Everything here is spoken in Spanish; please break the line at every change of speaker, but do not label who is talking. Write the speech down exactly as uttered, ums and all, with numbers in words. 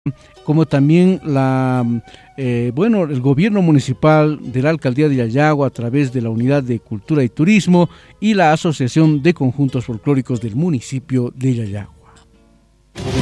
como también la, eh, bueno, el gobierno municipal de la alcaldía de Yayagua a través de la Unidad de Cultura y Turismo y la Asociación de Conjuntos Folclóricos del municipio de Yayagua.